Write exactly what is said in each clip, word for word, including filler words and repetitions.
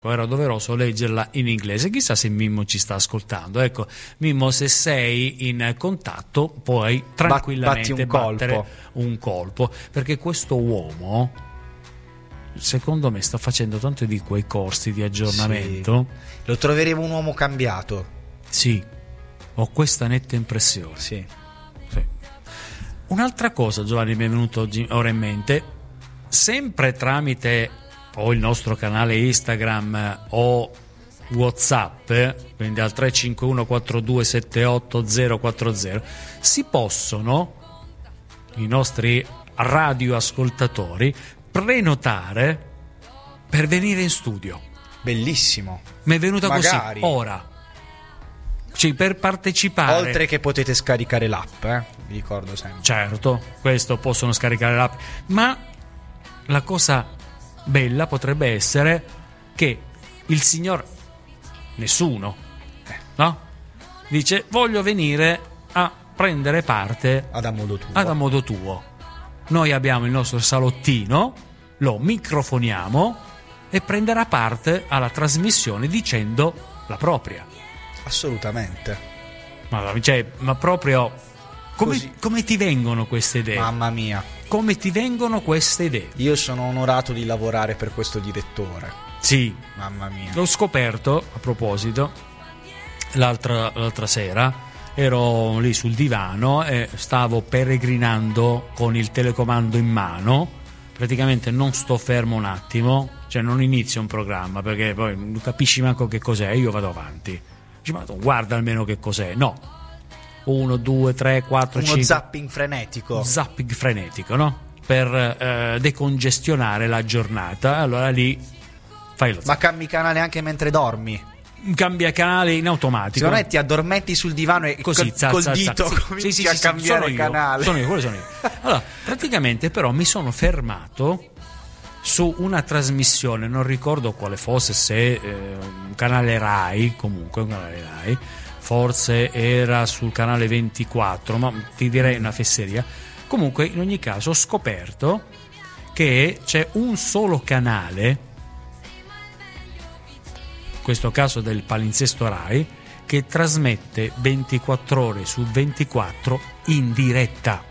era doveroso leggerla in inglese. Chissà se Mimmo ci sta ascoltando. Ecco, Mimmo, se sei in contatto puoi tranquillamente Batti un battere colpo. un colpo, perché questo uomo secondo me sta facendo tanto di quei corsi di aggiornamento. Sì. Lo troveremo un uomo cambiato. Sì, ho questa netta impressione. Sì. Sì. Un'altra cosa, Giovanni, mi è venuto oggi, ora in mente, sempre tramite o il nostro canale Instagram o WhatsApp, quindi al tre cinque uno quattro due sette otto zero quattro zero, si possono i nostri radioascoltatori prenotare per venire in studio. Bellissimo. Mi è venuta Magari. così ora, cioè, per partecipare. Oltre che potete scaricare l'app, eh? Vi ricordo sempre. Certo, questo possono scaricare l'app, ma la cosa bella potrebbe essere che il signor nessuno eh, no? dice voglio venire a prendere parte ad a modo tuo. ad a modo tuo. Noi abbiamo il nostro salottino, lo microfoniamo e prenderà parte alla trasmissione dicendo la propria. Assolutamente. Ma, cioè, ma proprio come, Così. come ti vengono queste idee? Mamma mia. Come ti vengono queste idee? Io sono onorato di lavorare per questo direttore. Sì, Mamma mia. l'ho scoperto, a proposito, l'altra, l'altra sera ero lì sul divano e stavo peregrinando con il telecomando in mano. Praticamente non sto fermo un attimo, cioè non inizio un programma perché poi non capisci manco che cos'è, io vado avanti. Dici, ma guarda almeno che cos'è. No. uno, due, tre, quattro, Uno cinque. zapping frenetico. Zapping frenetico, no? Per eh, decongestionare la giornata. Allora lì fai lo Ma cambi canale anche mentre dormi. cambia canale in automatico. Secondo me ti addormenti sul divano e così col, zazz, col zazz, dito zazz. cominci Sì, sì, a sì, sì, cambiare sono io, canale. sono io, quello sono io. Allora, praticamente però mi sono fermato su una trasmissione, non ricordo quale fosse, se eh, un canale Rai, comunque un canale Rai, forse era sul canale ventiquattro, ma ti direi una fesseria. Comunque, in ogni caso, ho scoperto che c'è un solo canale, in questo caso del palinsesto Rai, che trasmette ventiquattro ore su ventiquattro in diretta.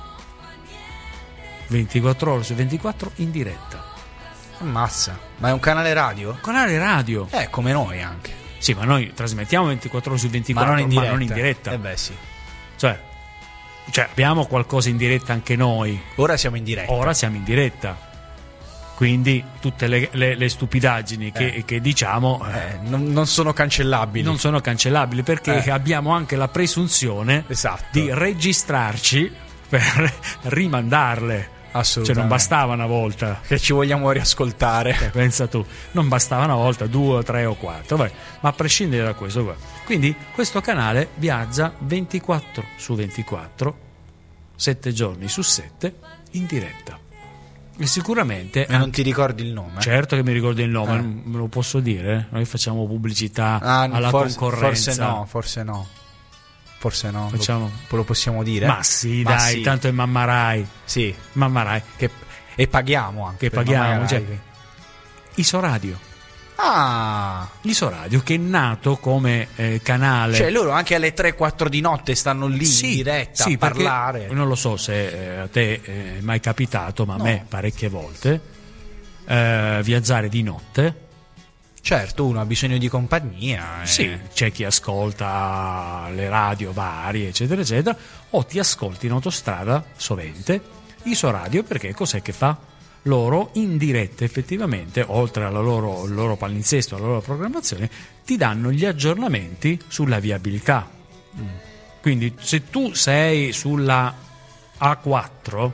ventiquattro ore su ventiquattro in diretta. Ammazza. Ma è un canale radio? Canale radio. Eh, come noi anche. Sì, ma noi trasmettiamo ventiquattro ore su ventiquattro, Ma non in diretta. ma non in diretta. Eh beh, sì. Cioè, cioè, abbiamo qualcosa in diretta anche noi. Ora siamo in diretta. Ora siamo in diretta. Quindi tutte le, le, le stupidaggini che, Eh. che diciamo eh, Eh, non, non sono cancellabili. non sono cancellabili, perché Eh. abbiamo anche la presunzione Esatto. di registrarci per rimandarle. Assolutamente. Cioè non bastava una volta, Che ci vogliamo riascoltare. eh, pensa tu, non bastava una volta, due o tre o quattro, vabbè, ma a prescindere da questo qua. Quindi questo canale viaggia ventiquattro su ventiquattro, sette giorni su sette in diretta. E sicuramente E non ti ricordi il nome? certo che mi ricordo il nome, Eh. non me lo posso dire, noi facciamo pubblicità Ah, alla forse, concorrenza. Forse no, forse no. Forse no. Facciamo- Lo, lo possiamo dire? Ma sì, Ma dai, sì. tanto è Mamma Rai. Sì. Mamma Rai, Che, e paghiamo anche. che per paghiamo, Mamma cioè, Rai. Isoradio. Ah. L'Isoradio, che è nato come eh, canale. Cioè loro anche alle tre quattro di notte stanno lì Sì, in diretta sì, a perché parlare. non lo so se eh, a te è mai capitato, ma a No. me parecchie volte eh, viaggiare di notte. Certo, uno ha bisogno di compagnia. eh. Sì, c'è chi ascolta le radio varie, eccetera, eccetera, o ti ascolti in autostrada sovente Isoradio, perché cos'è che fa? Loro in diretta effettivamente, oltre alla loro, il loro palinsesto, alla loro programmazione, ti danno gli aggiornamenti sulla viabilità. Mm. Quindi se tu sei sulla A quattro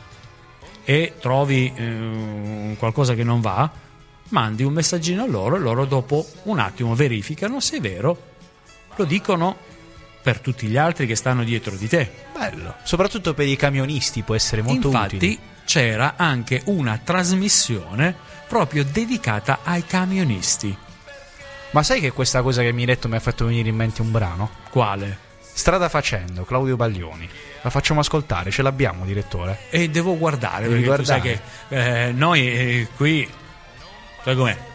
e trovi eh, qualcosa che non va, mandi un messaggino a loro e loro dopo un attimo verificano se è vero, lo dicono per tutti gli altri che stanno dietro di te. Bello. Soprattutto per i camionisti può essere molto Infatti utile. c'era anche una trasmissione proprio dedicata ai camionisti. Ma sai che questa cosa che mi hai detto mi ha fatto venire in mente un brano? Quale? Strada facendo, Claudio Baglioni. La facciamo ascoltare, ce l'abbiamo, direttore? E devo guardare, Devi perché tu sai guardare. che eh, noi eh, qui, sai com'è?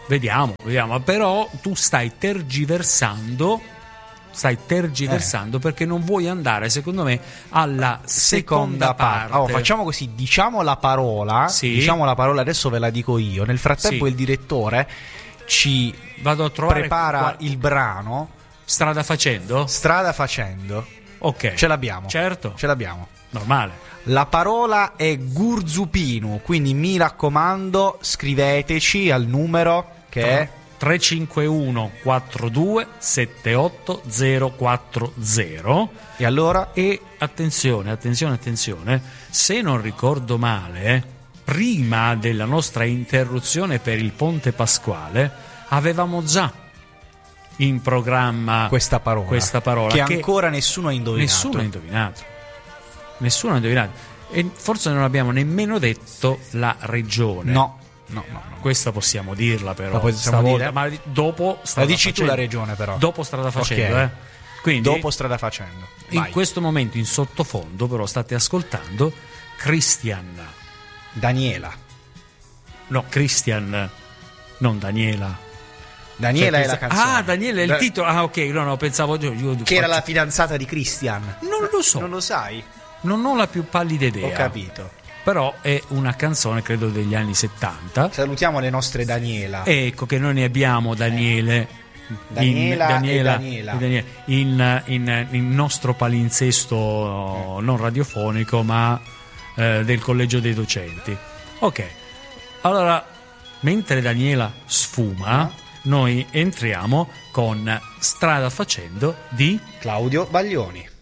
Vediamo, vediamo, però tu stai tergiversando, stai tergiversando Eh. perché non vuoi andare, secondo me, alla seconda, parte. Oh, facciamo così, diciamo la parola, Sì. diciamo la parola, adesso ve la dico io. Nel frattempo Sì. il direttore ci Vado a trovare prepara qua- il brano strada facendo? strada facendo. Ok. Ce l'abbiamo. Certo, Ce l'abbiamo. normale. La parola è Gurzupinu, quindi mi raccomando, scriveteci al numero che è tre cinque uno quattro due sette otto zero quattro zero. e allora E attenzione, attenzione, attenzione, se non ricordo male, prima della nostra interruzione per il Ponte Pasquale, avevamo già in programma questa parola, questa parola che, che ancora nessuno ha indovinato. nessuno ha indovinato. Nessuno ha indovinato. E forse non abbiamo nemmeno detto la regione. No, no, no, no. Questa possiamo dirla però. La possiamo stavolta, dire? ma di- dopo La strada dici tu facendo. la regione però. Dopo strada facendo, Ok. eh. Quindi Dopo strada facendo. in Vai. questo momento in sottofondo però state ascoltando Christian. Daniela. No, Christian, non Daniela. Daniela Cioè, è la Christian- canzone. Ah, Daniela è il Da- titolo. Ah, ok, no, no, pensavo io, io Che era la faccio- fidanzata di Christian. Non lo so. Non lo sai? Non ho la più pallida idea. Ho capito. Però è una canzone, credo, degli anni settanta. Salutiamo le nostre Daniela. Ecco che noi ne abbiamo, Daniele. Daniela e Daniela, Daniela. e Daniele, in, in, in nostro palinsesto non radiofonico, ma eh, del collegio dei docenti. Ok, allora, mentre Daniela sfuma, noi entriamo con Strada facendo di Claudio Baglioni.